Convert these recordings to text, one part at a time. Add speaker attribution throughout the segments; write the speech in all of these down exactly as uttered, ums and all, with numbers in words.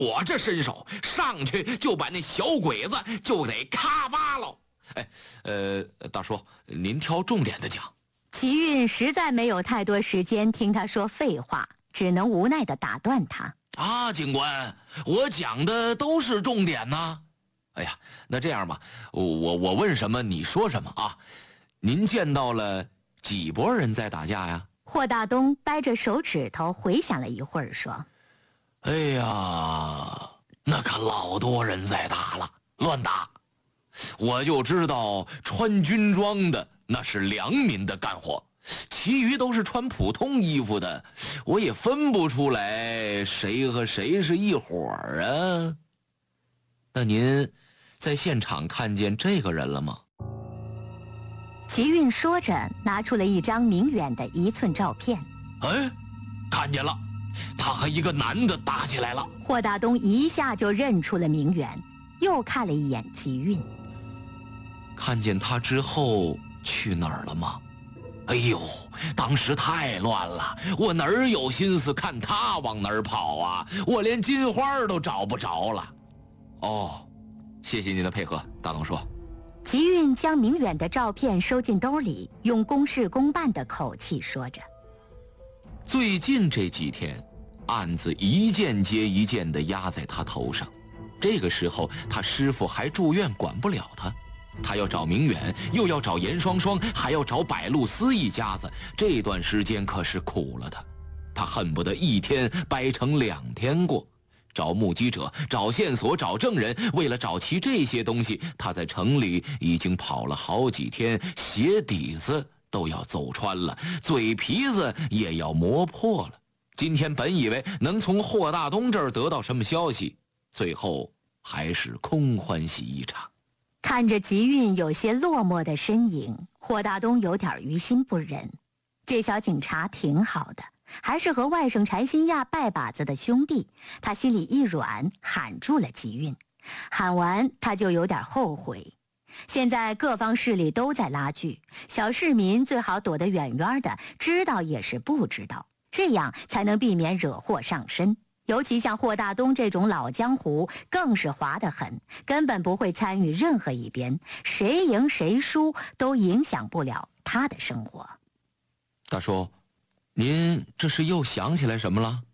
Speaker 1: 我这身手上去就把那小鬼子就得咔巴喽。哎，呃，大叔，您挑重点的讲。
Speaker 2: 齐运实在没有太多时间听他说废话，只能无奈地打断他。
Speaker 1: 啊，警官，我讲的都是重点呢。哎呀，那这样吧，我我问什么你说什么啊？您见到了几拨人在打架呀？
Speaker 2: 霍大东掰着手指头回想了一会儿，说：“
Speaker 1: 哎呀，那可老多人在打了，乱打。我就知道穿军装的那是良民的干活，其余都是穿普通衣服的，我也分不出来谁和谁是一伙儿啊。那您在现场看见这个人了吗？”
Speaker 2: 齐运说着，拿出了一张明远的一寸照片。
Speaker 1: 哎，看见了，他和一个男的打起来了。
Speaker 2: 霍大东一下就认出了明远，又看了一眼齐运。
Speaker 1: 看见他之后去哪儿了吗？哎呦，当时太乱了，我哪儿有心思看他往哪儿跑啊？我连金花都找不着了。哦，谢谢您的配合，大东叔。
Speaker 2: 齐运将明远的照片收进兜里，用公事公办的口气说着：“
Speaker 1: 最近这几天，案子一件接一件地压在他头上。这个时候，他师父还住院，管不了他。他要找明远，又要找严双双，还要找百路司一家子。这段时间可是苦了他，他恨不得一天掰成两天过。找目击者，找线索，找证人。为了找齐这些东西，他在城里已经跑了好几天，鞋底子都要走穿了，嘴皮子也要磨破了。今天本以为能从霍大东这儿得到什么消息，最后还是空欢喜一场。”
Speaker 2: 看着吉运有些落寞的身影，霍大东有点于心不忍。这小警察挺好的，还是和外甥柴新亚拜把子的兄弟。他心里一软，喊住了吉运。喊完，他就有点后悔。现在各方势力都在拉锯，小市民最好躲得远远的，知道也是不知道，这样才能避免惹祸上身。尤其像霍大东这种老江湖，更是滑得很，根本不会参与任何一边，谁赢谁输都影响不了他的生活。
Speaker 1: 大叔，您这是又想起来什么了？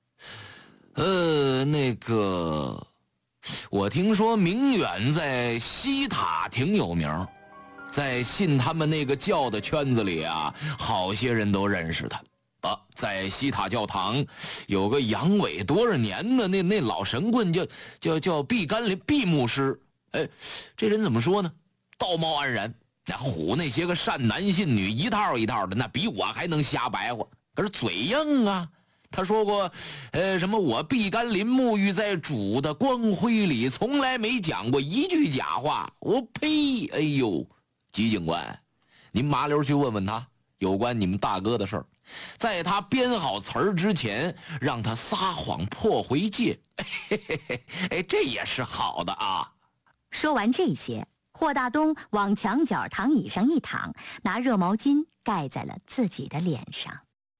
Speaker 1: 呃，那个，我听说明远在西塔挺有名，在信他们那个教的圈子里啊，好些人都认识他。啊，在西塔教堂有个阳痿多少年的那那老神棍叫叫叫毕甘林毕牧师。哎，这人怎么说呢？道貌岸然，那唬那些个善男信女一套一套的，那比我还能瞎白话。可是嘴硬啊，他说过，呃，什么我毕甘林沐浴在主的光辉里，从来没讲过一句假话。我呸！哎呦，吉警官，您麻溜去问问他有关你们大哥的事儿。在他编好词儿之前，让他撒谎破回戒，嘿嘿嘿，哎，这也是好的啊。
Speaker 2: 说完这些，霍大东往墙角躺椅上一躺，拿热毛巾盖在了自己的脸上。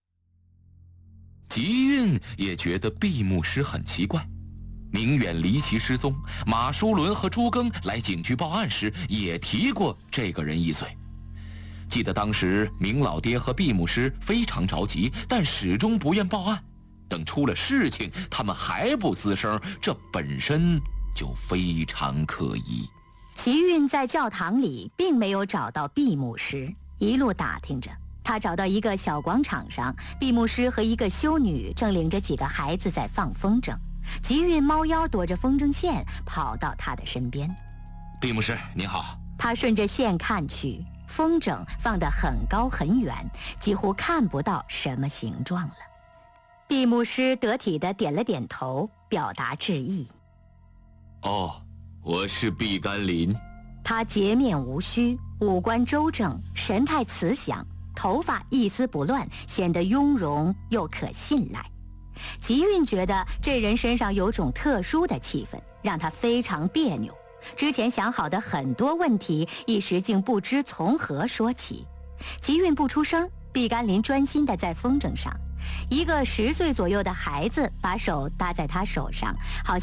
Speaker 1: 吉运也觉得毕牧师很奇怪，明远离奇失踪，马书伦和朱庚来警局报案时也提过这个人一嘴。记得当时明老爹和毕牧师非常着急，但始终不愿报案。等出了事情，他们还不吱声，这本身就非常可疑。
Speaker 2: 齐运在教堂里并没有找到毕牧师，一路打听着，他找到一个小广场上，毕牧师和一个修女正领着几个孩子在放风筝。齐运猫腰躲着风筝线，跑到他的身边。
Speaker 1: 毕牧师您好。
Speaker 2: 他顺着线看去，风筝放得很高很远，几乎看不到什么形状了。毕牧师得体地点了点头，表达致意。
Speaker 1: 哦，我是毕甘林。
Speaker 2: 他洁面无须，五官周正，神态慈祥，头发一丝不乱，显得雍容又可信赖。吉运觉得这人身上有种特殊的气氛，让他非常别扭。之前想好的很多问题，一时竟不知从何说起。吉运不出声，毕甘林专心地在风筝上。一个十岁左右的孩子把手搭在他手上，好像